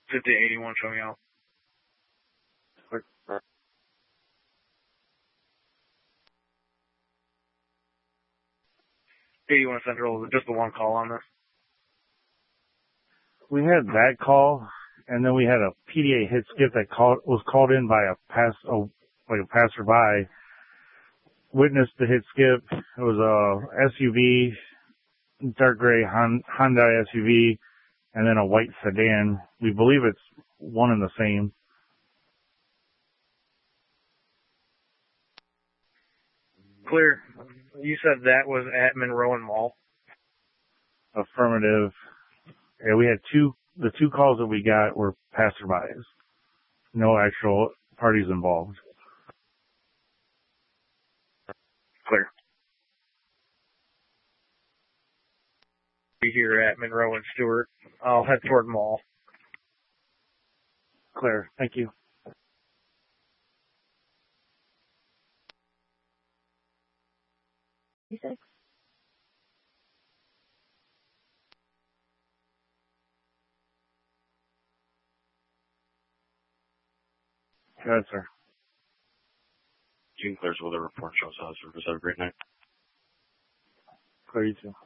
5081 showing out. 81 Central, just the one call on this. We had that call, and then we had a PDA hit skip that was called in by a passerby. Witnessed the hit skip. It was a SUV, dark gray Hyundai SUV, and then a white sedan. We believe it's one and the same. Clear. You said that was at Monroe and Mall? Affirmative. Yeah, we had the two calls that we got were passerbys. No actual parties involved. Clear. Be here at Monroe and Stewart. I'll head toward Mall. Clear. Thank you. Six. Go ahead, sir. Gene clears weather report shows us. Have a great night. Clear, you too.